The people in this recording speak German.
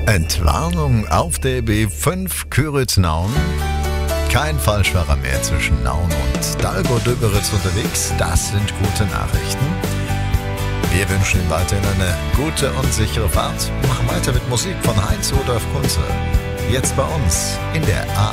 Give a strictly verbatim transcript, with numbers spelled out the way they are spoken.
Entwarnung auf der B fünf Küritz-Nauen. Kein Falschfahrer mehr zwischen Nauen und Dalbo-Döberitz unterwegs. Das sind gute Nachrichten. Wir wünschen Ihnen weiterhin eine gute und sichere Fahrt. Machen weiter mit Musik von Heinz Rudolf Kunze. Jetzt bei uns in der A